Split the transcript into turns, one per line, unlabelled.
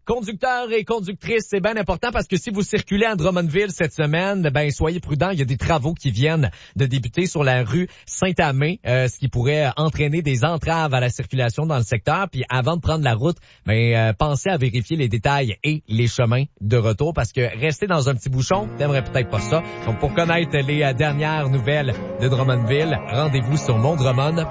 conducteurs et conductrices, c'est bien important parce que si vous circulez à Drummondville cette semaine, ben soyez prudents. Il y a des travaux qui viennent de débuter sur la rue Saint-Amé, ce qui pourrait entraîner des entraves à la circulation dans le secteur. Puis avant de prendre la route, pensez à vérifier les détails et les chemins de retour parce que rester dans un petit bouchon, t'aimerais peut-être pas ça. Donc pour connaître les dernières nouvelles de Drummondville, rendez-vous sur mondrummond.com.